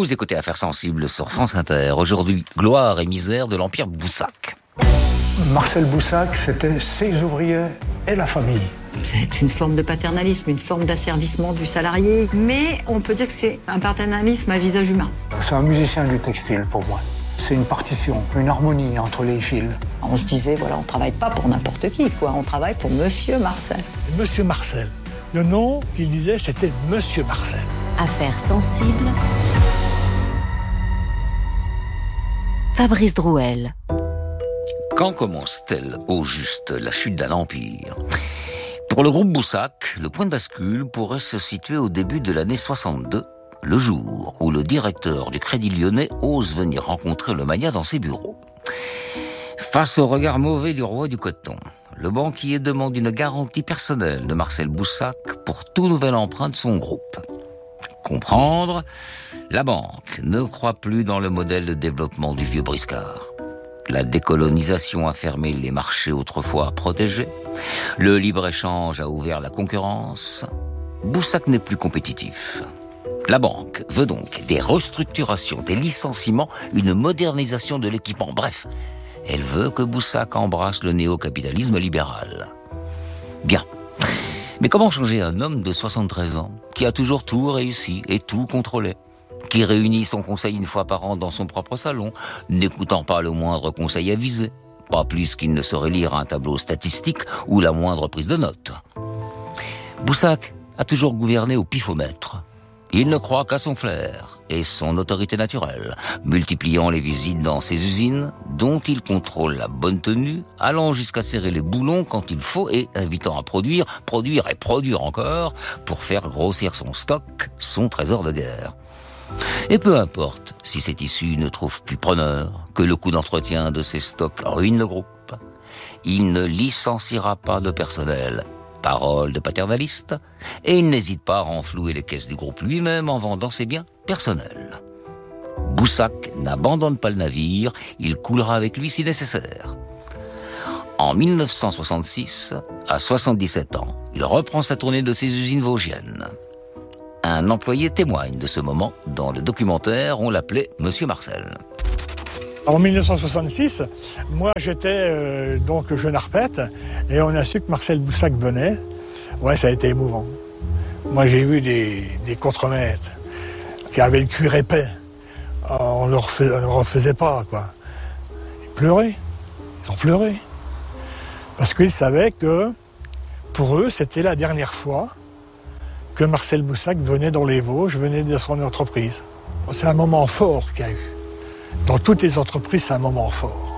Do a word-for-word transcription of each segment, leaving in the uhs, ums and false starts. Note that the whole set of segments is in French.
Vous écoutez Affaires sensibles sur France Inter. Aujourd'hui, gloire et misère de l'Empire Boussac. Marcel Boussac, c'était ses ouvriers et la famille. C'est une forme de paternalisme, une forme d'asservissement du salarié. Mais on peut dire que c'est un paternalisme à visage humain. C'est un musicien du textile pour moi. C'est une partition, une harmonie entre les fils. On se disait, voilà, on travaille pas pour n'importe qui, quoi. On travaille pour Monsieur Marcel. Monsieur Marcel. Le nom qu'il disait, c'était Monsieur Marcel. Affaires sensibles. Fabrice Drouel. Quand commence-t-elle au juste la chute d'un empire ? Pour le groupe Boussac, le point de bascule pourrait se situer au début de l'année soixante-deux, le jour où le directeur du Crédit Lyonnais ose venir rencontrer le magnat dans ses bureaux. Face au regard mauvais du roi du coton, le banquier demande une garantie personnelle de Marcel Boussac pour tout nouvel emprunt de son groupe. Comprendre, la banque ne croit plus dans le modèle de développement du vieux briscard. La décolonisation a fermé les marchés autrefois protégés. Le libre-échange a ouvert la concurrence. Boussac n'est plus compétitif. La banque veut donc des restructurations, des licenciements, une modernisation de l'équipement. Bref, elle veut que Boussac embrasse le néo-capitalisme libéral. Bien. Mais comment changer un homme de soixante-treize ans, qui a toujours tout réussi et tout contrôlé, qui réunit son conseil une fois par an dans son propre salon, n'écoutant pas le moindre conseil avisé, pas plus qu'il ne saurait lire un tableau statistique ou la moindre prise de notes. Boussac a toujours gouverné au pifomètre. Il ne croit qu'à son flair et son autorité naturelle, multipliant les visites dans ses usines, dont il contrôle la bonne tenue, allant jusqu'à serrer les boulons quand il faut et invitant à produire, produire et produire encore pour faire grossir son stock, son trésor de guerre. Et peu importe si ces tissus ne trouvent plus preneur, que le coût d'entretien de ces stocks ruine le groupe, il ne licenciera pas de personnel. Parole de paternaliste, et il n'hésite pas à renflouer les caisses du groupe lui-même en vendant ses biens personnels. Boussac n'abandonne pas le navire, il coulera avec lui si nécessaire. En mille neuf cent soixante-six, à soixante-dix-sept ans, il reprend sa tournée de ses usines vosgiennes. Un employé témoigne de ce moment. Dans le documentaire, on l'appelait Monsieur Marcel. En mille neuf cent soixante-six, moi j'étais euh, donc jeune arpète et on a su que Marcel Boussac venait. Ouais, ça a été émouvant. Moi j'ai vu des, des contremaîtres qui avaient le cuir épais. On ne le refaisait pas, quoi. Ils pleuraient. Ils ont pleuré. Parce qu'ils savaient que pour eux, c'était la dernière fois que Marcel Boussac venait dans les Vosges, venait de son entreprise. C'est un moment fort qu'il y a eu. Dans toutes les entreprises, c'est un moment fort.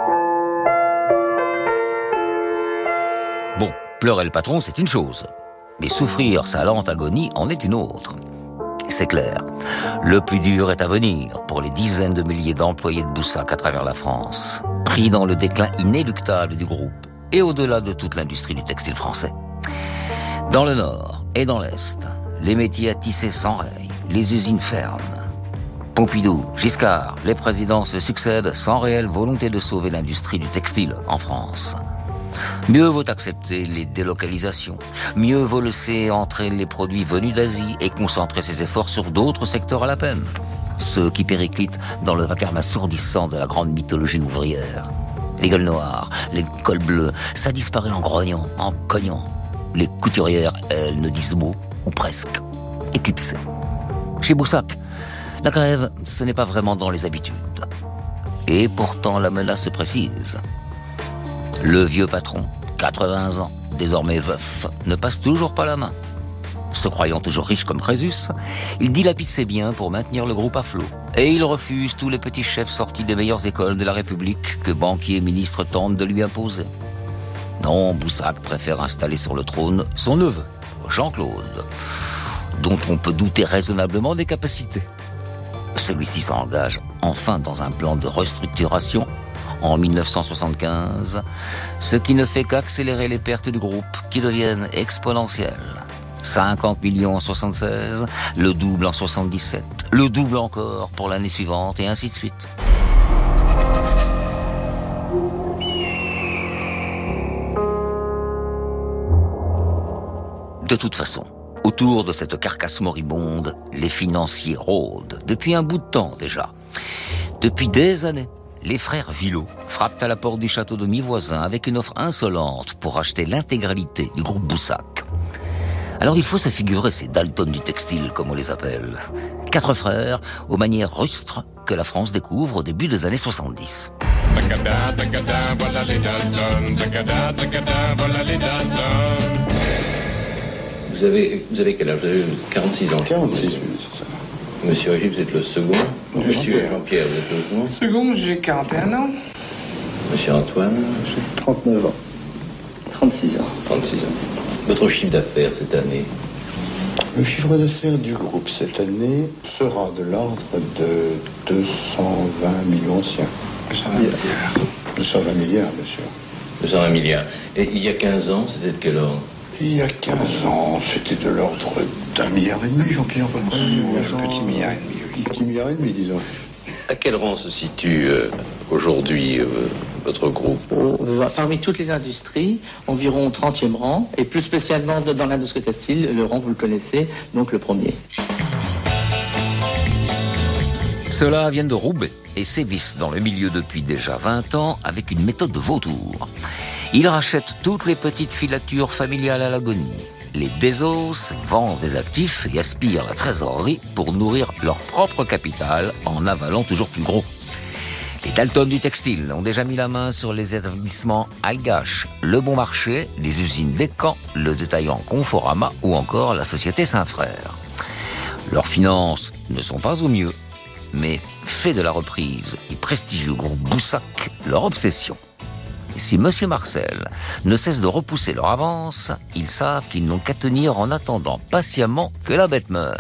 Bon, pleurer le patron, c'est une chose. Mais souffrir sa lente agonie en est une autre. C'est clair, le plus dur est à venir pour les dizaines de milliers d'employés de Boussac à travers la France, pris dans le déclin inéluctable du groupe et au-delà de toute l'industrie du textile français. Dans le Nord et dans l'Est, les métiers à tisser s'enrayent, les usines ferment. Pompidou, Giscard, les présidents se succèdent sans réelle volonté de sauver l'industrie du textile en France. Mieux vaut accepter les délocalisations, mieux vaut laisser entrer les produits venus d'Asie et concentrer ses efforts sur d'autres secteurs à la peine. Ceux qui périclitent dans le vacarme assourdissant de la grande mythologie ouvrière. Les gueules noires, les cols bleus, ça disparaît en grognant, en cognant. Les couturières, elles, ne disent mot, ou presque, éclipsées. Chez Boussac, la grève, ce n'est pas vraiment dans les habitudes. Et pourtant, la menace se précise. Le vieux patron, quatre-vingts ans, désormais veuf, ne passe toujours pas la main. Se croyant toujours riche comme Crésus, il dilapide ses biens pour maintenir le groupe à flot. Et il refuse tous les petits chefs sortis des meilleures écoles de la République que banquiers et ministres tentent de lui imposer. Non, Boussac préfère installer sur le trône son neveu, Jean-Claude, dont on peut douter raisonnablement des capacités. Celui-ci s'engage enfin dans un plan de restructuration en mille neuf cent soixante-quinze, ce qui ne fait qu'accélérer les pertes du groupe qui deviennent exponentielles. cinquante millions en soixante-seize, le double en soixante-dix-sept, le double encore pour l'année suivante et ainsi de suite. De toute façon, Autour de cette carcasse moribonde, les financiers rôdent, depuis un bout de temps déjà. Depuis des années, les frères Villot frappent à la porte du château de mi-voisin avec une offre insolente pour acheter l'intégralité du groupe Boussac. Alors il faut se figurer ces Dalton du textile, comme on les appelle. Quatre frères, aux manières rustres, que la France découvre au début des années soixante-dix. Tagada, tagada, voilà les Dalton. Tagada, tagada, voilà les Dalton. Vous avez, vous avez quel âge? Vous avez quarante-six ans. quarante-six, oui, c'est ça. Monsieur Régis, vous êtes le second. Oui, Monsieur Jean-Pierre, vous êtes le second. Second, j'ai quarante et un ans. Monsieur Antoine, J'ai trente-neuf ans. trente-six ans. trente-six ans. Votre chiffre d'affaires cette année? Le chiffre d'affaires du groupe cette année sera de l'ordre de deux cent vingt millions anciens. deux cent vingt milliards. deux cent vingt milliards, bien sûr. deux cent vingt milliards. Et il y a quinze ans, c'était de quel ordre? Il y a quinze ans, c'était de l'ordre d'un milliard et demi, Jean-Pierre. Un petit milliard et demi, oui. Un petit milliard et demi, disons. À quel rang se situe euh, aujourd'hui euh, votre groupe? Parmi toutes les industries, environ trentième rang, et plus spécialement dans l'industrie textile, le rang, vous le connaissez, donc le premier. Ceux-là viennent de Roubaix et sévissent dans le milieu depuis déjà vingt ans avec une méthode de vautour. Ils rachètent toutes les petites filatures familiales à l'agonie, les désossent, vendent des actifs et aspirent la trésorerie pour nourrir leur propre capital en avalant toujours plus gros. Les Dalton du textile ont déjà mis la main sur les établissements Algache, Le Bon Marché, les usines Descamps, le détaillant Conforama ou encore la société Saint-Frère. Leurs finances ne sont pas au mieux, mais fait de la reprise et prestigieux groupe Boussac leur obsession. Si Monsieur Marcel ne cesse de repousser leur avance, ils savent qu'ils n'ont qu'à tenir en attendant patiemment que la bête meure.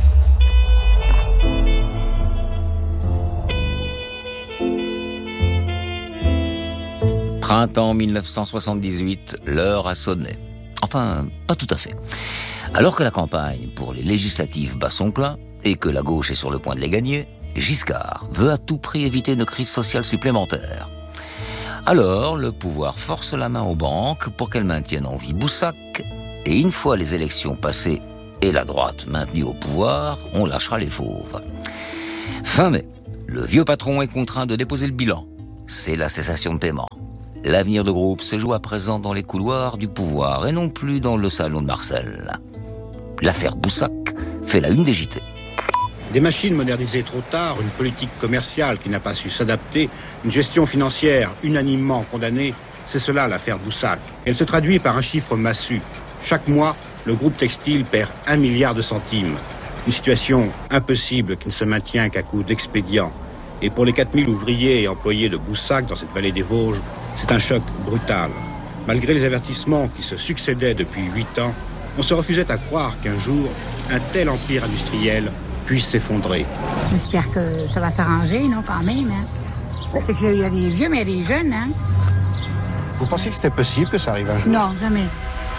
Printemps mille neuf cent soixante-dix-huit, l'heure a sonné. Enfin, pas tout à fait. Alors que la campagne pour les législatives bat son plein et que la gauche est sur le point de les gagner, Giscard veut à tout prix éviter une crise sociale supplémentaire. Alors, le pouvoir force la main aux banques pour qu'elles maintiennent en vie Boussac, et une fois les élections passées et la droite maintenue au pouvoir, on lâchera les fauves. Fin mai, le vieux patron est contraint de déposer le bilan. C'est la cessation de paiement. L'avenir du groupe se joue à présent dans les couloirs du pouvoir et non plus dans le salon de Marcel. L'affaire Boussac fait la une des J T. Des machines modernisées trop tard, une politique commerciale qui n'a pas su s'adapter, une gestion financière unanimement condamnée, c'est cela l'affaire Boussac. Elle se traduit par un chiffre massu. Chaque mois, le groupe textile perd un milliard de centimes. Une situation impossible qui ne se maintient qu'à coup d'expédients. Et pour les quatre mille ouvriers et employés de Boussac dans cette vallée des Vosges, c'est un choc brutal. Malgré les avertissements qui se succédaient depuis huit ans, on se refusait à croire qu'un jour, un tel empire industriel puisse s'effondrer. J'espère que ça va s'arranger, non, quand même. Hein. C'est qu'il y a des vieux, mais il y a des jeunes. Hein. Vous pensez que c'était possible que ça arrive un jour? Non, jamais.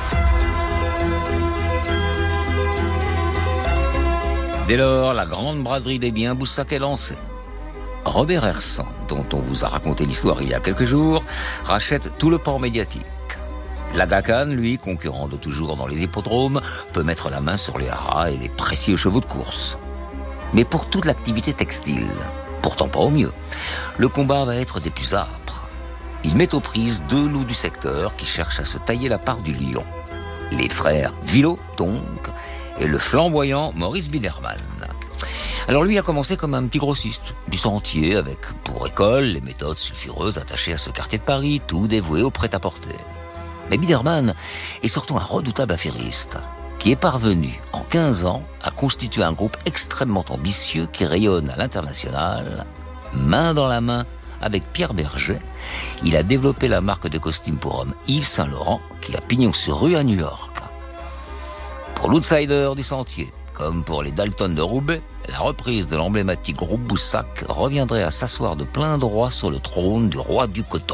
Dès lors, la grande braderie des biens Boussac est lancée. Robert Hersant, dont on vous a raconté l'histoire il y a quelques jours, rachète tout le port médiatique. L'Agacan, lui, concurrent de toujours dans les hippodromes, peut mettre la main sur les haras et les précieux chevaux de course. Mais pour toute l'activité textile, pourtant pas au mieux, le combat va être des plus âpres. Il met aux prises deux loups du secteur qui cherchent à se tailler la part du lion. Les frères Villot, donc, et le flamboyant Maurice Biedermann. Alors lui a commencé comme un petit grossiste du Sentier, avec pour école les méthodes sulfureuses attachées à ce quartier de Paris, tout dévoué au prêt-à-porter. Mais Biedermann est surtout un redoutable affairiste, qui est parvenu, en quinze ans, à constituer un groupe extrêmement ambitieux qui rayonne à l'international. Main dans la main avec Pierre Berger, il a développé la marque de costumes pour hommes Yves Saint Laurent, qui a pignon sur rue à New York. Pour l'outsider du Sentier, comme pour les Dalton de Roubaix, la reprise de l'emblématique groupe Boussac reviendrait à s'asseoir de plein droit sur le trône du roi du coton.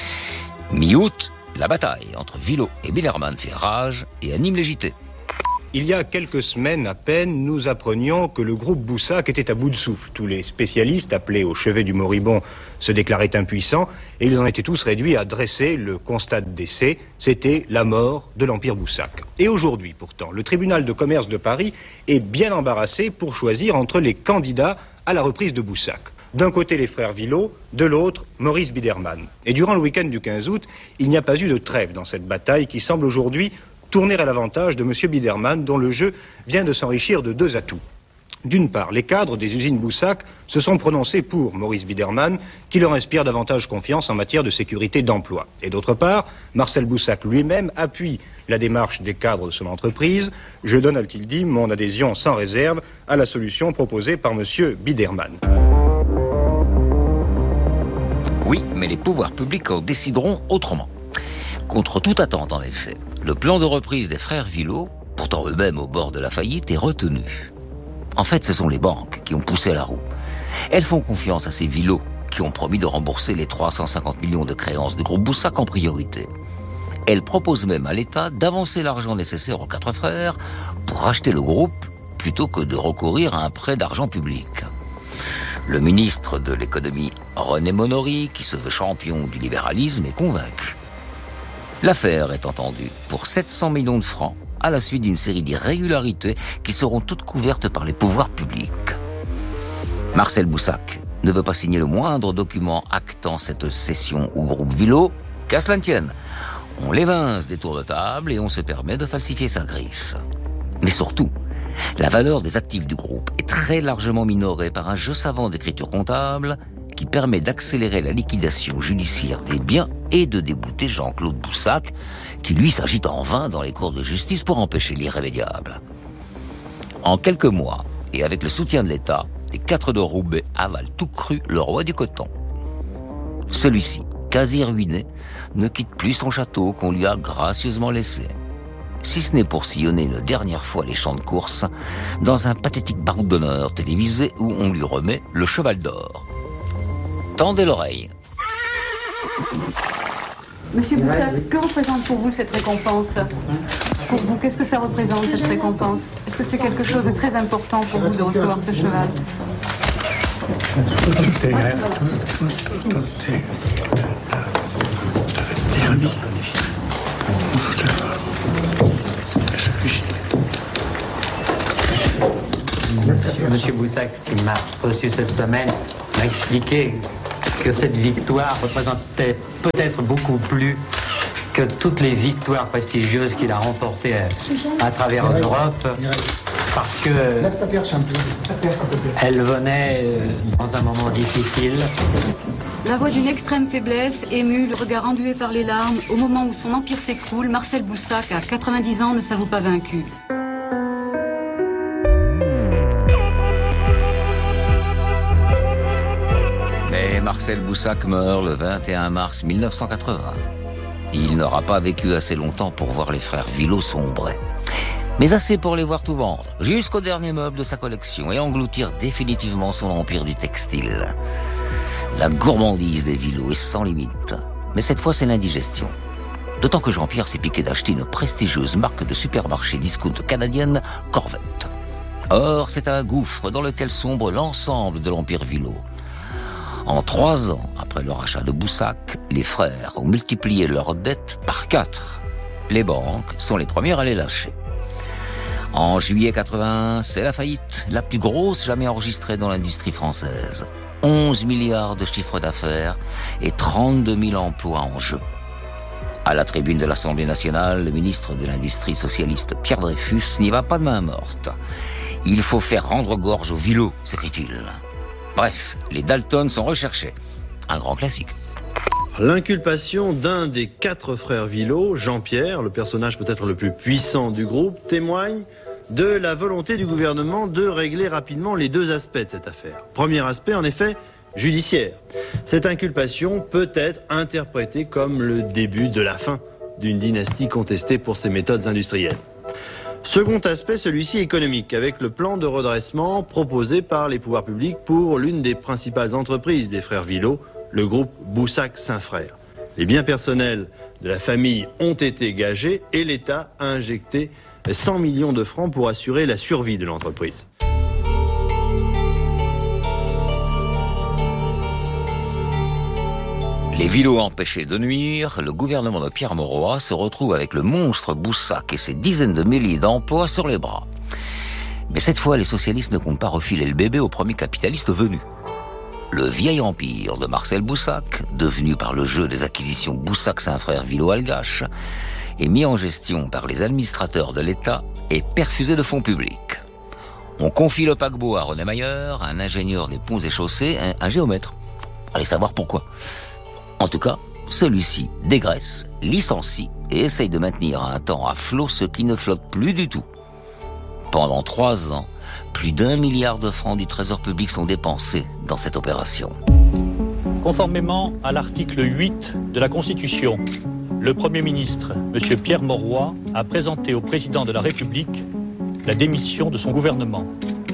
Mi-août, la bataille entre Villot et Biedermann fait rage et anime les J T. Il y a quelques semaines à peine, nous apprenions que le groupe Boussac était à bout de souffle. Tous les spécialistes appelés au chevet du moribond se déclaraient impuissants et ils en étaient tous réduits à dresser le constat de décès. C'était la mort de l'Empire Boussac. Et aujourd'hui, pourtant, le tribunal de commerce de Paris est bien embarrassé pour choisir entre les candidats à la reprise de Boussac. D'un côté les frères Villot, de l'autre Maurice Biderman. Et durant le week-end du quinze août, il n'y a pas eu de trêve dans cette bataille qui semble aujourd'hui tourner à l'avantage de M. Biderman, dont le jeu vient de s'enrichir de deux atouts. D'une part, les cadres des usines Boussac se sont prononcés pour Maurice Biderman, qui leur inspire davantage confiance en matière de sécurité d'emploi. Et d'autre part, Marcel Boussac lui-même appuie la démarche des cadres de son entreprise. Je donne, a-t-il dit, mon adhésion sans réserve à la solution proposée par M. Biderman. Oui, mais les pouvoirs publics en décideront autrement. Contre toute attente, en effet, le plan de reprise des frères Villot, pourtant eux-mêmes au bord de la faillite, est retenu. En fait, ce sont les banques qui ont poussé la roue. Elles font confiance à ces Villot qui ont promis de rembourser les trois cent cinquante millions de créances du groupe Boussac en priorité. Elles proposent même à l'État d'avancer l'argent nécessaire aux quatre frères pour racheter le groupe plutôt que de recourir à un prêt d'argent public. Le ministre de l'économie, René Monory, qui se veut champion du libéralisme, est convaincu. L'affaire est entendue pour sept cents millions de francs à la suite d'une série d'irrégularités qui seront toutes couvertes par les pouvoirs publics. Marcel Boussac ne veut pas signer le moindre document actant cette cession au groupe Villot, qu'à cela ne tienne. On l'évince des tours de table et on se permet de falsifier sa griffe. Mais surtout, la valeur des actifs du groupe est très largement minorée par un jeu savant d'écriture comptable qui permet d'accélérer la liquidation judiciaire des biens et de débouter Jean-Claude Boussac, qui lui s'agite en vain dans les cours de justice pour empêcher l'irrémédiable. En quelques mois, et avec le soutien de l'État, les quatre de Roubaix avalent tout cru le roi du coton. Celui-ci, quasi ruiné, ne quitte plus son château qu'on lui a gracieusement laissé. Si ce n'est pour sillonner une dernière fois les champs de course dans un pathétique baroud d'honneur télévisé où on lui remet le cheval d'or. Tendez l'oreille. Monsieur Boussac, que représente pour vous cette récompense? Pour vous, qu'est-ce que ça représente, cette récompense? Est-ce que c'est quelque chose de très important pour vous de recevoir ce cheval? Monsieur Boussac, qui m'a reçu cette semaine, m'a expliqué que cette victoire représentait peut-être beaucoup plus que toutes les victoires prestigieuses qu'il a remportées à, à travers l'Europe, parce que elle venait dans un moment difficile. La voix d'une extrême faiblesse, ému, le regard embué par les larmes, au moment où son empire s'écroule, Marcel Boussac, à quatre-vingt-dix ans, ne s'avoue pas vaincu. Marcel Boussac meurt le vingt et un mars mille neuf cent quatre-vingts. Il n'aura pas vécu assez longtemps pour voir les frères Villot sombrer. Mais assez pour les voir tout vendre, jusqu'au dernier meuble de sa collection, et engloutir définitivement son empire du textile. La gourmandise des Villot est sans limite. Mais cette fois, c'est l'indigestion. D'autant que Jean-Pierre s'est piqué d'acheter une prestigieuse marque de supermarché discount canadienne, Corvette. Or, c'est un gouffre dans lequel sombre l'ensemble de l'empire Villot. En trois ans, après le rachat de Boussac, les frères ont multiplié leurs dettes par quatre. Les banques sont les premières à les lâcher. En juillet quatre-vingt-un, c'est la faillite, la plus grosse jamais enregistrée dans l'industrie française. onze milliards de chiffre d'affaires et trente-deux mille emplois en jeu. À la tribune de l'Assemblée nationale, le ministre de l'Industrie socialiste Pierre Dreyfus n'y va pas de main morte. Il faut faire rendre gorge aux Villot, s'écrit-il. Bref, les Dalton sont recherchés. Un grand classique. L'inculpation d'un des quatre frères Villot, Jean-Pierre, le personnage peut-être le plus puissant du groupe, témoigne de la volonté du gouvernement de régler rapidement les deux aspects de cette affaire. Premier aspect, en effet, judiciaire. Cette inculpation peut être interprétée comme le début de la fin d'une dynastie contestée pour ses méthodes industrielles. Second aspect, celui-ci économique, avec le plan de redressement proposé par les pouvoirs publics pour l'une des principales entreprises des frères Villot, le groupe Boussac-Saint-Frère. Les biens personnels de la famille ont été gagés et l'État a injecté cent millions de francs pour assurer la survie de l'entreprise. Les vilos empêchés de nuire, le gouvernement de Pierre Mauroy se retrouve avec le monstre Boussac et ses dizaines de milliers d'emplois sur les bras. Mais cette fois, les socialistes ne comptent pas refiler le bébé au premier capitaliste venu. Le vieil empire de Marcel Boussac, devenu par le jeu des acquisitions Boussac-Saint-Frère-Villot-Algache, est mis en gestion par les administrateurs de l'État et perfusé de fonds publics. On confie le paquebot à René Mayer, un ingénieur des ponts et chaussées, un, un géomètre. Allez savoir pourquoi. En tout cas, celui-ci dégraisse, licencie et essaye de maintenir un temps à flot ce qui ne flotte plus du tout. Pendant trois ans, plus d'un milliard de francs du trésor public sont dépensés dans cette opération. Conformément à l'article huit de la Constitution, le Premier ministre, M. Pierre Mauroy, a présenté au Président de la République la démission de son gouvernement.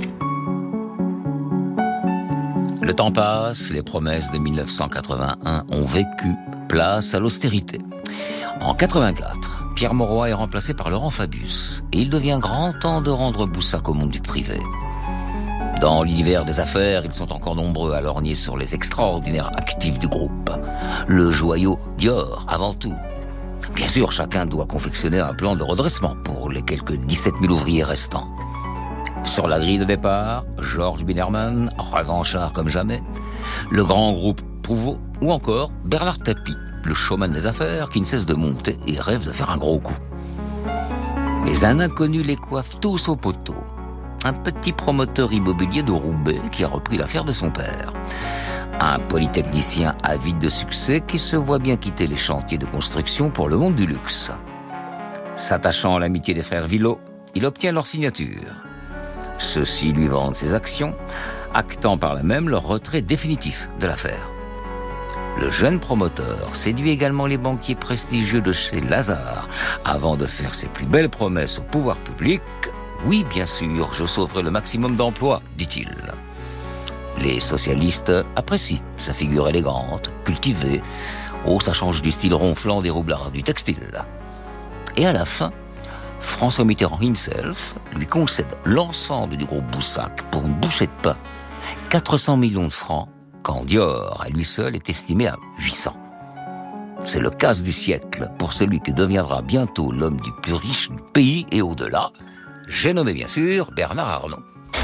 Le temps passe, les promesses de mille neuf cent quatre-vingt-un ont vécu, place à l'austérité. En quatre-vingt-quatre, Pierre Mauroy est remplacé par Laurent Fabius et il devient grand temps de rendre Boussac au monde du privé. Dans l'univers des affaires, ils sont encore nombreux à lorgner sur les extraordinaires actifs du groupe. Le joyau Dior, avant tout. Bien sûr, chacun doit confectionner un plan de redressement pour les quelques dix-sept mille ouvriers restants. Sur la grille de départ, Georges Binerman, revanchard comme jamais, le grand groupe Prouveau, ou encore Bernard Tapie, le showman des affaires qui ne cesse de monter et rêve de faire un gros coup. Mais un inconnu les coiffe tous au poteau. Un petit promoteur immobilier de Roubaix qui a repris l'affaire de son père. Un polytechnicien avide de succès qui se voit bien quitter les chantiers de construction pour le monde du luxe. S'attachant à l'amitié des frères Villot, il obtient leur signature. Ceux-ci lui vendent ses actions, actant par là même leur retrait définitif de l'affaire. Le jeune promoteur séduit également les banquiers prestigieux de chez Lazare avant de faire ses plus belles promesses au pouvoir public. Oui, bien sûr, je sauverai le maximum d'emplois, dit-il. Les socialistes apprécient sa figure élégante, cultivée. Oh, ça change du style ronflant des roublards du textile. Et à la fin, François Mitterrand himself lui concède l'ensemble du groupe Boussac pour une bouchée de pain. quatre cents millions de francs, quand Dior, à lui seul, est estimé à huit cents. C'est le casse du siècle pour celui qui deviendra bientôt l'homme du plus riche du pays et au-delà. J'ai nommé bien sûr Bernard Arnault.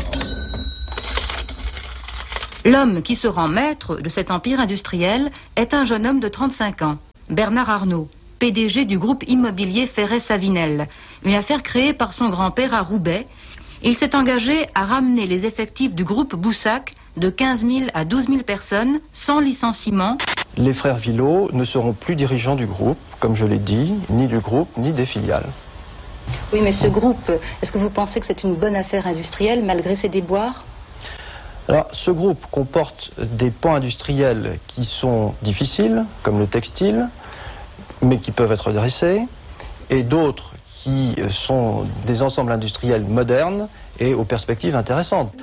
L'homme qui se rend maître de cet empire industriel est un jeune homme de trente-cinq ans, Bernard Arnault, P D G du groupe immobilier Ferret-Savinel, une affaire créée par son grand-père à Roubaix. Il s'est engagé à ramener les effectifs du groupe Boussac de quinze mille à douze mille personnes, sans licenciement. Les frères Villot ne seront plus dirigeants du groupe, comme je l'ai dit, ni du groupe, ni des filiales. Oui, mais ce groupe, est-ce que vous pensez que c'est une bonne affaire industrielle, malgré ses déboires ? Alors, ce groupe comporte des pans industriels qui sont difficiles, comme le textile, mais qui peuvent être dressés, et d'autres qui sont des ensembles industriels modernes et aux perspectives intéressantes.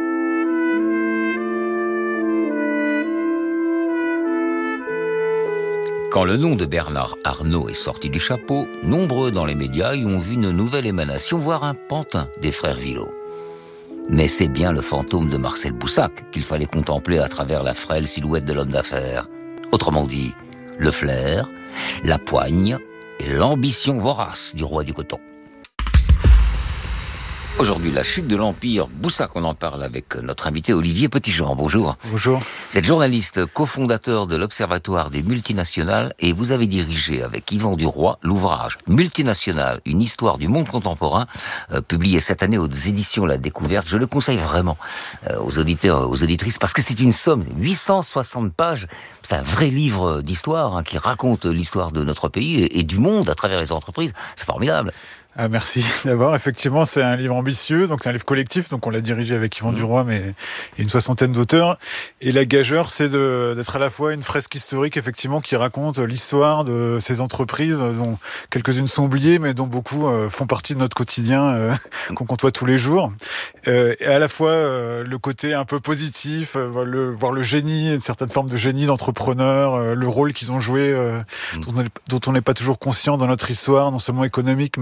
Quand le nom de Bernard Arnault est sorti du chapeau, nombreux dans les médias y ont vu une nouvelle émanation, voire un pantin des frères Villot. Mais c'est bien le fantôme de Marcel Boussac qu'il fallait contempler à travers la frêle silhouette de l'homme d'affaires. Autrement dit, le flair, la poigne et l'ambition vorace du roi du coton. Aujourd'hui, la chute de l'Empire Boussac, on en parle avec notre invité Olivier Petitjean. Bonjour. Bonjour. Vous êtes journaliste, cofondateur de l'Observatoire des multinationales et vous avez dirigé avec Yvan Duroy l'ouvrage Multinationales, une histoire du monde contemporain, euh, publié cette année aux éditions La Découverte. Je le conseille vraiment euh, aux auditeurs, aux auditrices, parce que c'est une somme, huit cent soixante pages. C'est un vrai livre d'histoire hein, qui raconte l'histoire de notre pays et, et du monde à travers les entreprises. C'est formidable. Ah, merci. D'abord, effectivement, c'est un livre ambitieux, donc c'est un livre collectif, donc on l'a dirigé avec Yvan mmh. Duroy, mais il y a une soixantaine d'auteurs. Et la gageure, c'est de, d'être à la fois une fresque historique, effectivement, qui raconte l'histoire de ces entreprises, dont quelques-unes sont oubliées, mais dont beaucoup euh, font partie de notre quotidien, euh, qu'on côtoie tous les jours. Euh, et à la fois euh, le côté un peu positif, euh, le, voir le génie, une certaine forme de génie d'entrepreneur, euh, le rôle qu'ils ont joué, euh, mmh. dont, on dont on n'est pas toujours conscient dans notre histoire, non seulement économique, mais politique,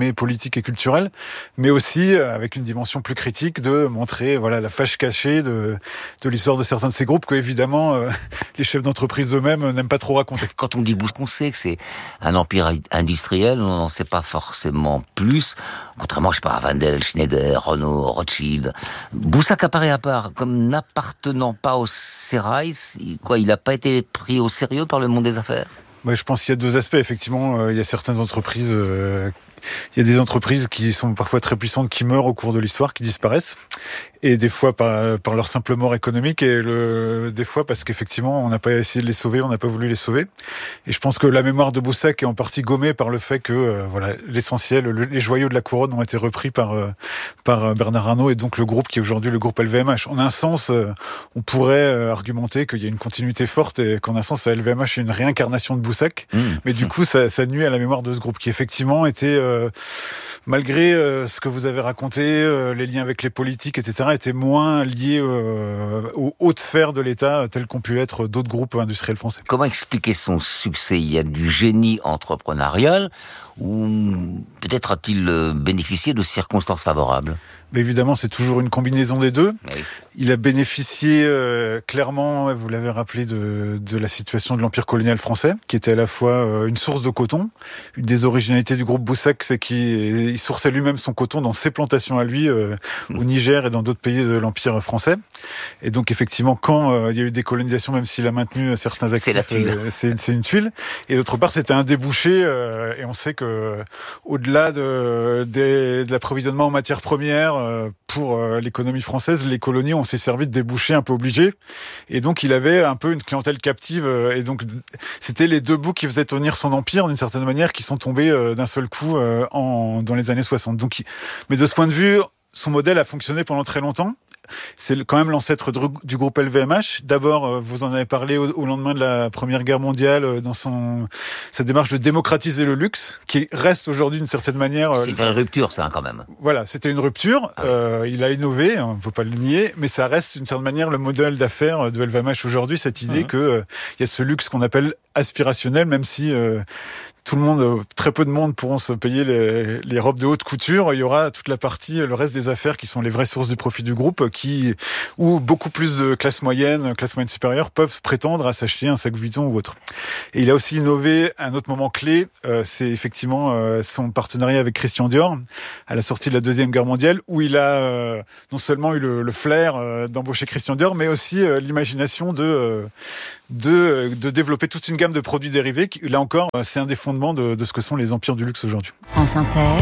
politique et culturelle, mais aussi avec une dimension plus critique de montrer voilà la fâche cachée de, de l'histoire de certains de ces groupes que évidemment euh, les chefs d'entreprise eux-mêmes n'aiment pas trop raconter. Quand on dit Boussac, on sait que c'est un empire industriel, on n'en sait pas forcément plus, contrairement, je sais pas, à Wendel, Schneider, Renault, Rothschild. Boussac apparaît à part comme n'appartenant pas au sérail. Quoi, il n'a pas été pris au sérieux par le monde des affaires? Ouais, je pense qu'il y a deux aspects. Effectivement, euh, il y a certaines entreprises, euh, il y a des entreprises qui sont parfois très puissantes, qui meurent au cours de l'histoire, qui disparaissent. Et des fois par, par leur simple mort économique, et le, des fois parce qu'effectivement on n'a pas essayé de les sauver, on n'a pas voulu les sauver. Et je pense que la mémoire de Boussac est en partie gommée par le fait que euh, voilà l'essentiel, le, les joyaux de la couronne ont été repris par euh, par Bernard Arnault et donc le groupe qui est aujourd'hui le groupe L V M H. En un sens, euh, on pourrait euh, argumenter qu'il y a une continuité forte et qu'en un sens, L V M H est une réincarnation de Boussac. Mmh. Mais du coup, ça, ça nuit à la mémoire de ce groupe qui effectivement était, euh, malgré euh, ce que vous avez raconté, euh, les liens avec les politiques, et cetera, était moins lié euh, aux hautes sphères de l'État, telles qu'ont pu être d'autres groupes industriels français. Comment expliquer son succès? Il y a du génie entrepreneurial, ou peut-être a-t-il bénéficié de circonstances favorables? Mais évidemment, c'est toujours une combinaison des deux. Oui. Il a bénéficié euh, clairement, vous l'avez rappelé, de, de la situation de l'Empire colonial français, qui était à la fois euh, une source de coton. Une des originalités du groupe Boussac, c'est qu'il sourçait lui-même son coton dans ses plantations à lui, euh, mmh. au Niger et dans d'autres pays de l'Empire français. Et donc effectivement, quand euh, il y a eu des colonisations, même s'il a maintenu certains actifs, c'est, la tuile. Euh, c'est, c'est une tuile. Et d'autre part, c'était un débouché, euh, et on sait que euh, au-delà de, de, de l'approvisionnement en matières premières, pour l'économie française, les colonies ont s'est servi de débouchés un peu obligés. Et donc, il avait un peu une clientèle captive. Et donc, c'était les deux bouts qui faisaient tenir son empire, d'une certaine manière, qui sont tombés d'un seul coup en, dans les années soixante. Donc, mais de ce point de vue, son modèle a fonctionné pendant très longtemps. C'est quand même l'ancêtre du groupe L V M H. D'abord, vous en avez parlé au, au lendemain de la Première Guerre mondiale, dans son, sa démarche de démocratiser le luxe, qui reste aujourd'hui d'une certaine manière... C'est une vraie rupture, ça, quand même. Voilà, c'était une rupture. Ah oui. euh, il a innové, on ne peut pas le nier, mais ça reste d'une certaine manière le modèle d'affaires de L V M H aujourd'hui, cette idée mmh. qu'il euh, y a ce luxe qu'on appelle aspirationnel, même si... Euh, tout le monde, très peu de monde pourront se payer les, les robes de haute couture. Il y aura toute la partie, le reste des affaires qui sont les vraies sources du profit du groupe, qui, où beaucoup plus de classes moyennes, classes moyennes supérieures peuvent prétendre à s'acheter un sac Vuitton ou autre. Et il a aussi innové un autre moment clé, euh, c'est effectivement euh, son partenariat avec Christian Dior à la sortie de la Deuxième Guerre mondiale, où il a euh, non seulement eu le, le flair euh, d'embaucher Christian Dior, mais aussi euh, l'imagination de, euh, de, de développer toute une gamme de produits dérivés. Qui, là encore, euh, c'est un des fonds De, de ce que sont les empires du luxe aujourd'hui. France Inter.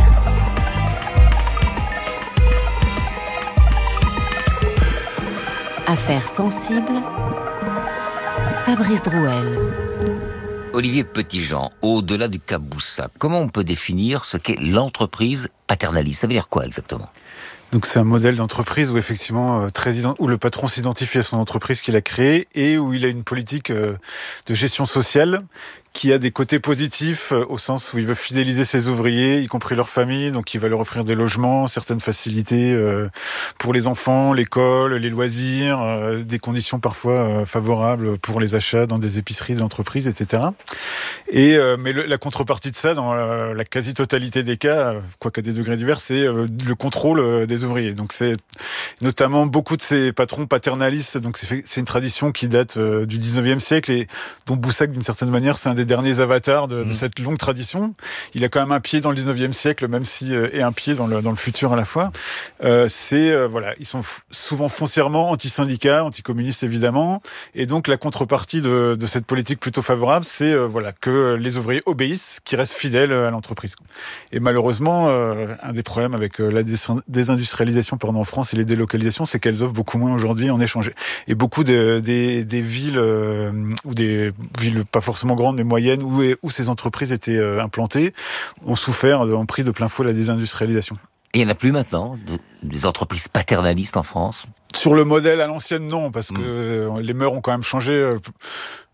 Affaires sensibles. Fabrice Drouel. Olivier Petitjean, au-delà du cas Boussac, comment on peut définir ce qu'est l'entreprise paternaliste? Ça veut dire quoi exactement? Donc c'est un modèle d'entreprise où effectivement euh, très ident- où le patron s'identifie à son entreprise qu'il a créée et où il a une politique euh, de gestion sociale qui a des côtés positifs euh, au sens où il veut fidéliser ses ouvriers, y compris leur famille, donc il va leur offrir des logements, certaines facilités euh, pour les enfants, l'école, les loisirs, euh, des conditions parfois euh, favorables pour les achats dans des épiceries de l'entreprise, et cetera. Et euh, mais le, la contrepartie de ça, dans la, la quasi-totalité des cas, quoiqu'à des degrés divers, c'est euh, le contrôle euh, des ouvriers. Donc c'est notamment beaucoup de ces patrons paternalistes. Donc c'est, c'est une tradition qui date euh, du dix-neuvième siècle et dont Boussac, d'une certaine manière, c'est un des derniers avatars de, de mmh. cette longue tradition. Il a quand même un pied dans le dix-neuvième siècle, même si euh, et un pied dans le dans le futur à la fois. Euh, c'est euh, voilà, ils sont f- souvent foncièrement anti-syndicats, anti-communistes évidemment, et donc la contrepartie de, de cette politique plutôt favorable, c'est euh, voilà que les ouvriers obéissent, qu'ils restent fidèles à l'entreprise. Et malheureusement, euh, un des problèmes avec euh, la désindustrialisation pardon, en France et les délocalisations, c'est qu'elles offrent beaucoup moins aujourd'hui en échange. Et beaucoup de, des, des villes euh, ou des villes pas forcément grandes mais moyennes où, où ces entreprises étaient euh, implantées ont souffert, ont pris de plein fouet la désindustrialisation. Et il n'y en a plus maintenant, de, des entreprises paternalistes en France? Sur le modèle à l'ancienne, non, parce que mmh. les mœurs ont quand même changé.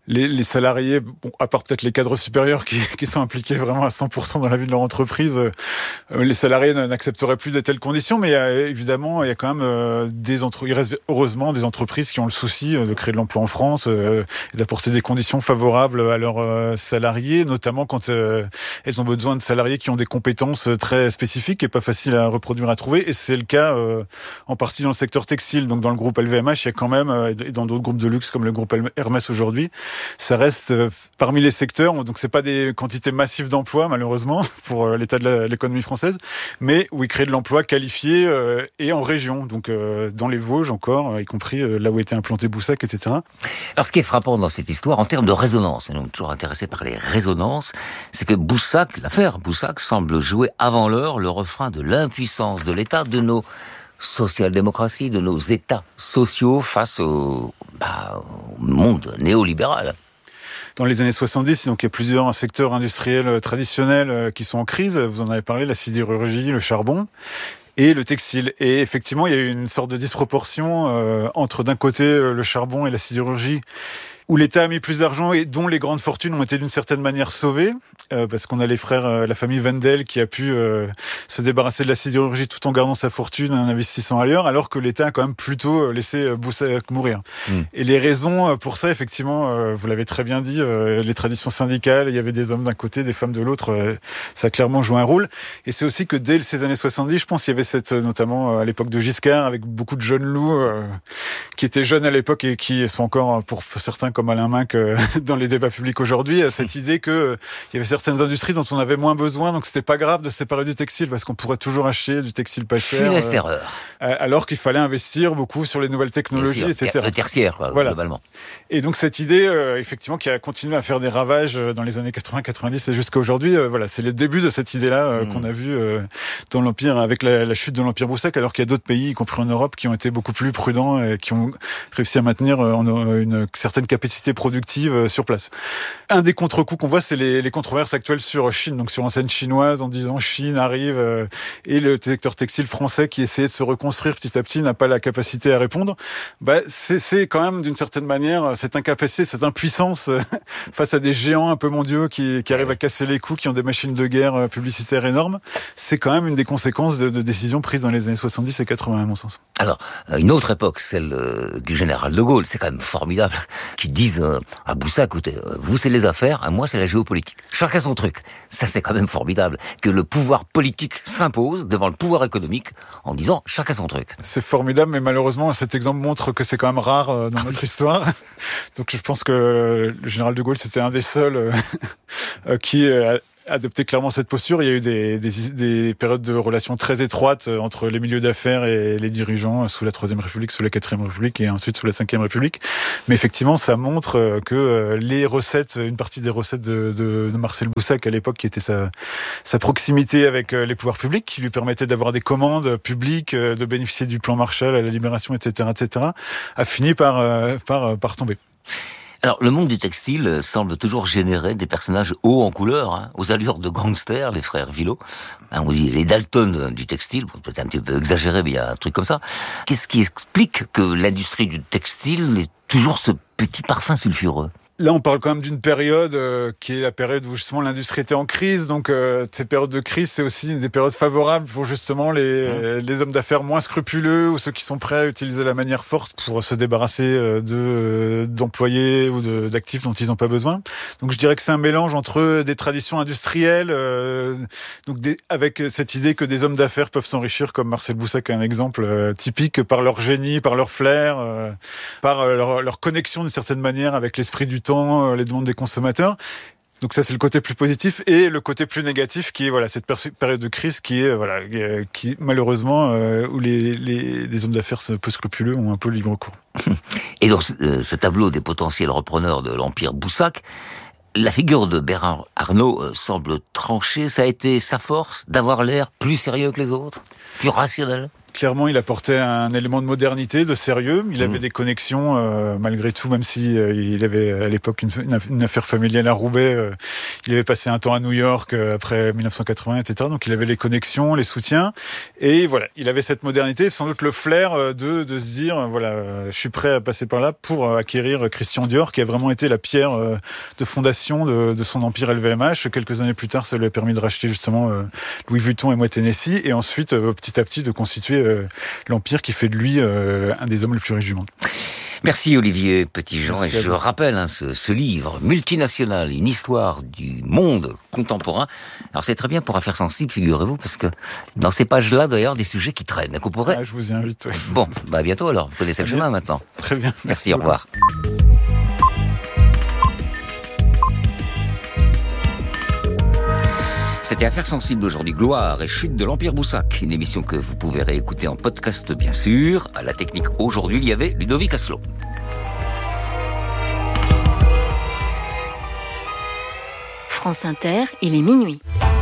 Les, les salariés, bon, à part peut-être les cadres supérieurs qui, qui sont impliqués vraiment à cent pour cent dans la vie de leur entreprise, euh, les salariés n'accepteraient plus de telles conditions. Mais euh, évidemment, il y a quand même euh, des entreprises, il reste heureusement des entreprises qui ont le souci de créer de l'emploi en France euh, et d'apporter des conditions favorables à leurs euh, salariés, notamment quand euh, elles ont besoin de salariés qui ont des compétences très spécifiques et pas faciles à reproduire, à trouver. Et c'est le cas euh, en partie dans le secteur textile. Donc dans le groupe L V M H, il y a quand même, euh, et dans d'autres groupes de luxe comme le groupe Hermès aujourd'hui, ça reste euh, parmi les secteurs, donc c'est pas des quantités massives d'emplois malheureusement pour euh, l'état de la, l'économie française, mais où ils créent de l'emploi qualifié euh, et en région, donc euh, dans les Vosges encore, euh, y compris euh, là où était implanté Boussac, et cetera. Alors ce qui est frappant dans cette histoire, en termes de résonance, et nous sommes toujours intéressés par les résonances, c'est que Boussac, l'affaire Boussac, semble jouer avant l'heure le refrain de l'impuissance de l'État, de nos social-démocraties, de nos États sociaux face au, bah, au monde néolibéral. Dans les années soixante-dix, donc il y a plusieurs secteurs industriels traditionnels qui sont en crise. Vous en avez parlé, la sidérurgie, le charbon et le textile. Et effectivement, il y a eu une sorte de disproportion euh, entre d'un côté le charbon et la sidérurgie, où l'État a mis plus d'argent et dont les grandes fortunes ont été d'une certaine manière sauvées, euh, parce qu'on a les frères, euh, la famille Wendel qui a pu euh, se débarrasser de la sidérurgie tout en gardant sa fortune en investissant ailleurs, alors que l'État a quand même plutôt laissé Boussac mourir. Mmh. Et les raisons pour ça, effectivement, euh, vous l'avez très bien dit, euh, les traditions syndicales, il y avait des hommes d'un côté, des femmes de l'autre, euh, ça a clairement joué un rôle. Et c'est aussi que dès ces années soixante-dix, je pense, il y avait cette, notamment à l'époque de Giscard, avec beaucoup de jeunes loups euh, qui étaient jeunes à l'époque et qui sont encore, pour certains, comme Alain Minc dans les débats publics aujourd'hui, cette idée que il y avait certaines industries dont on avait moins besoin, donc c'était pas grave de se séparer du textile parce qu'on pourrait toujours acheter du textile pas cher. Funeste euh, erreur. Alors qu'il fallait investir beaucoup sur les nouvelles technologies, et cetera. Le tertiaire, quoi, voilà. Globalement. Et donc cette idée, euh, effectivement, qui a continué à faire des ravages dans les années quatre-vingts, quatre-vingt-dix et jusqu'à aujourd'hui, euh, voilà, c'est le début de cette idée-là euh, mmh. qu'on a vu euh, dans l'Empire, avec la, la chute de l'Empire Boussac, alors qu'il y a d'autres pays, y compris en Europe, qui ont été beaucoup plus prudents et qui ont réussi à maintenir euh, une certaine capacité productive sur place. Un des contre-coups qu'on voit, c'est les, les controverses actuelles sur Chine, donc sur l'enseigne chinoise, en disant Chine arrive euh, et le secteur textile français qui essayait de se reconstruire petit à petit n'a pas la capacité à répondre. Bah, c'est, c'est quand même d'une certaine manière cette incapacité, cette impuissance euh, face à des géants un peu mondiaux qui, qui arrivent à casser les coups, qui ont des machines de guerre euh, publicitaires énormes. C'est quand même une des conséquences de, de décisions prises dans les années soixante-dix et quatre-vingts, à mon sens. Alors, une autre époque, celle euh, du général de Gaulle, c'est quand même formidable, qu'ils disent euh, à Boussac, écoutez, vous c'est les affaires, moi c'est la géopolitique. Chacun son truc. Ça c'est quand même formidable, que le pouvoir politique s'impose devant le pouvoir économique en disant chacun son truc. C'est formidable, mais malheureusement cet exemple montre que c'est quand même rare dans notre histoire. Donc je pense que le général de Gaulle c'était un des seuls qui a adopté clairement cette posture. Il y a eu des, des, des périodes de relations très étroites entre les milieux d'affaires et les dirigeants sous la Troisième République, sous la Quatrième République et ensuite sous la Cinquième République. Mais effectivement, ça montre que les recettes, une partie des recettes de, de, de Marcel Boussac à l'époque, qui était sa, sa proximité avec les pouvoirs publics, qui lui permettait d'avoir des commandes publiques, de bénéficier du plan Marshall à la Libération, et cetera, et cetera, a fini par, par, par tomber. Alors, le monde du textile semble toujours générer des personnages hauts en couleur, hein, aux allures de gangsters, les frères Villot. Hein, on dit les Dalton du textile, peut-être un petit peu exagéré, mais il y a un truc comme ça. Qu'est-ce qui explique que l'industrie du textile ait toujours ce petit parfum sulfureux ? Là, on parle quand même d'une période euh, qui est la période où justement l'industrie était en crise. Donc, euh, ces périodes de crise, c'est aussi des périodes favorables pour justement les, mmh. les hommes d'affaires moins scrupuleux ou ceux qui sont prêts à utiliser la manière forte pour se débarrasser de d'employés ou de, d'actifs dont ils n'ont pas besoin. Donc, je dirais que c'est un mélange entre des traditions industrielles, euh, donc des, avec cette idée que des hommes d'affaires peuvent s'enrichir, comme Marcel Boussac est un exemple euh, typique, par leur génie, par leur flair, euh, par leur, leur connexion d'une certaine manière avec l'esprit du temps, les demandes des consommateurs. Donc ça c'est le côté plus positif, et le côté plus négatif qui est voilà cette période de crise qui est voilà qui malheureusement euh, où les, les des hommes d'affaires peu scrupuleux ont un peu libre cours. Et dans ce, euh, ce tableau des potentiels repreneurs de l'empire Boussac, la figure de Bernard Arnault euh, semble tranchée. Ça a été sa force d'avoir l'air plus sérieux que les autres, plus rationnel. Clairement, il apportait un élément de modernité, de sérieux. Il avait mmh. des connexions, euh, malgré tout, même si euh, il avait à l'époque une, une affaire familiale à Roubaix. Euh, il avait passé un temps à New York euh, après dix-neuf cent quatre-vingts, et cetera. Donc il avait les connexions, les soutiens. Et voilà, il avait cette modernité, sans doute le flair de, de se dire, voilà, euh, je suis prêt à passer par là pour acquérir Christian Dior, qui a vraiment été la pierre euh, de fondation de, de son empire L V M H. Quelques années plus tard, ça lui a permis de racheter justement euh, Louis Vuitton et Moët Hennessy. Et ensuite, euh, petit à petit, de constituer l'Empire qui fait de lui euh, un des hommes les plus riches du monde. Merci Olivier Petitjean. Merci et je rappelle hein, ce, ce livre, Multinational, une histoire du monde contemporain. Alors c'est très bien pour Affaires sensibles, figurez-vous, parce que dans ces pages-là, d'ailleurs, des sujets qui traînent. Qu'on pourrait... Ah, je vous y invite. Oui. Bon, bah à bientôt alors. Vous connaissez le chemin maintenant. Très bien. Merci, Merci au revoir. C'était Affaires sensibles aujourd'hui. Gloire et chute de l'Empire Boussac. Une émission que vous pouvez réécouter en podcast, bien sûr. À la technique, aujourd'hui, il y avait Ludovic Asselot. France Inter, il est minuit.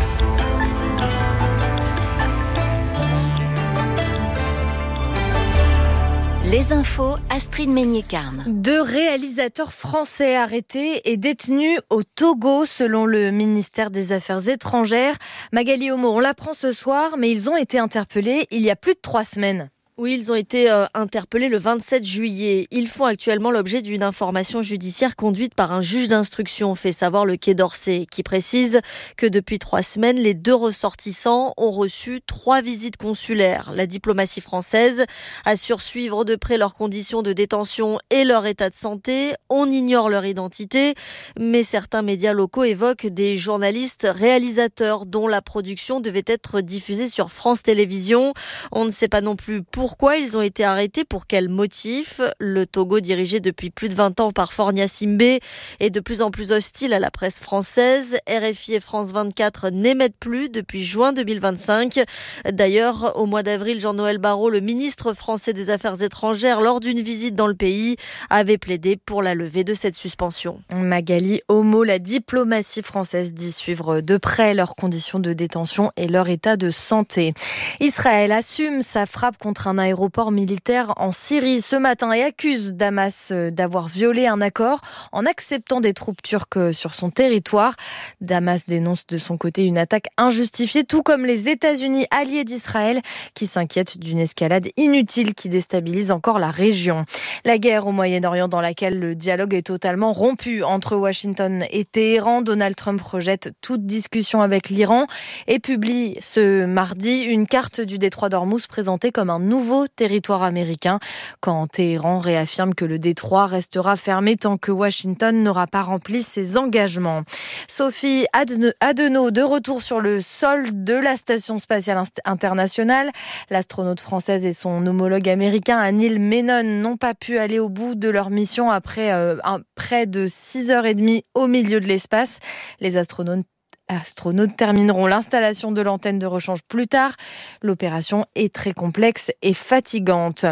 Les infos, Astrid Meignet-Carne. Deux réalisateurs français arrêtés et détenus au Togo, selon le ministère des Affaires étrangères. Magali Homo, on l'apprend ce soir, mais ils ont été interpellés il y a plus de trois semaines. Oui, ils ont été euh, interpellés le vingt-sept juillet. Ils font actuellement l'objet d'une information judiciaire conduite par un juge d'instruction, fait savoir le Quai d'Orsay, qui précise que depuis trois semaines, les deux ressortissants ont reçu trois visites consulaires. La diplomatie française assure suivre de près leurs conditions de détention et leur état de santé. On ignore leur identité, mais certains médias locaux évoquent des journalistes réalisateurs dont la production devait être diffusée sur France Télévisions. On ne sait pas non plus pour Pourquoi ils ont été arrêtés, pour quel motif? Le Togo, dirigé depuis plus de vingt ans par Faure Gnassingbé, est de plus en plus hostile à la presse française. R F I et France vingt-quatre n'émettent plus depuis juin deux mille vingt-cinq. D'ailleurs, au mois d'avril, Jean-Noël Barrot, le ministre français des Affaires étrangères, lors d'une visite dans le pays, avait plaidé pour la levée de cette suspension. Magali Homo, la diplomatie française dit suivre de près leurs conditions de détention et leur état de santé. Israël assume sa frappe contre un aéroport militaire en Syrie ce matin et accuse Damas d'avoir violé un accord en acceptant des troupes turques sur son territoire. Damas dénonce de son côté une attaque injustifiée, tout comme les États-Unis alliés d'Israël qui s'inquiètent d'une escalade inutile qui déstabilise encore la région. La guerre au Moyen-Orient dans laquelle le dialogue est totalement rompu entre Washington et Téhéran. Donald Trump rejette toute discussion avec l'Iran et publie ce mardi une carte du détroit d'Ormuz présentée comme un nouveau territoire américain, quand Téhéran réaffirme que le détroit restera fermé tant que Washington n'aura pas rempli ses engagements. Sophie Adenau, de retour sur le sol de la Station spatiale internationale. L'astronaute française et son homologue américain Anil Menon n'ont pas pu aller au bout de leur mission après euh, un, près de six heures trente au milieu de l'espace. Les astronautes Astronautes termineront l'installation de l'antenne de rechange plus tard. L'opération est très complexe et fatigante.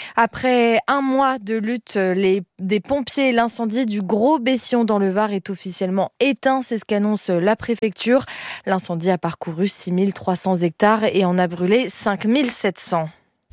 Après un mois de lutte, les, des pompiers, l'incendie du Gros Bession dans le Var est officiellement éteint. C'est ce qu'annonce la préfecture. L'incendie a parcouru six mille trois cents hectares et en a brûlé cinq mille sept cents.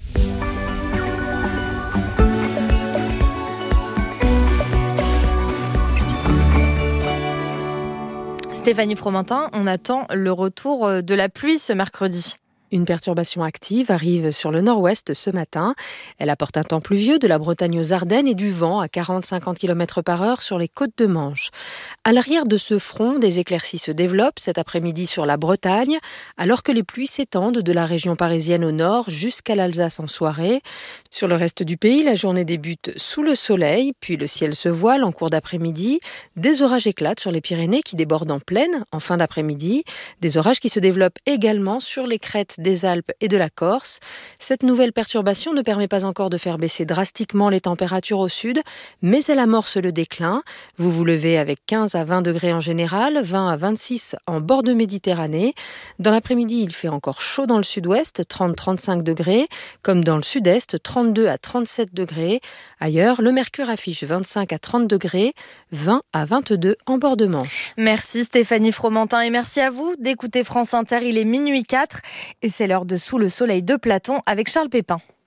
Stéphanie Fromentin, on attend le retour de la pluie ce mercredi. Une perturbation active arrive sur le nord-ouest ce matin. Elle apporte un temps pluvieux de la Bretagne aux Ardennes et du vent à quarante à cinquante kilomètres par heure sur les côtes de Manche. À l'arrière de ce front, des éclaircies se développent cet après-midi sur la Bretagne, alors que les pluies s'étendent de la région parisienne au nord jusqu'à l'Alsace en soirée. Sur le reste du pays, la journée débute sous le soleil, puis le ciel se voile en cours d'après-midi. Des orages éclatent sur les Pyrénées qui débordent en plaine en fin d'après-midi. Des orages qui se développent également sur les crêtes des Alpes et de la Corse. Cette nouvelle perturbation ne permet pas encore de faire baisser drastiquement les températures au sud, mais elle amorce le déclin. Vous vous levez avec quinze à vingt degrés en général, vingt à vingt-six en bord de Méditerranée. Dans l'après-midi, il fait encore chaud dans le sud-ouest, trente à trente-cinq degrés, comme dans le sud-est, trente-deux à trente-sept degrés. Ailleurs, le mercure affiche vingt-cinq à trente degrés, vingt à vingt-deux en bord de Manche. Merci Stéphanie Fromentin et merci à vous d'écouter France Inter. Il est minuit quatre et c'est l'heure de Sous le soleil de Platon avec Charles Pépin.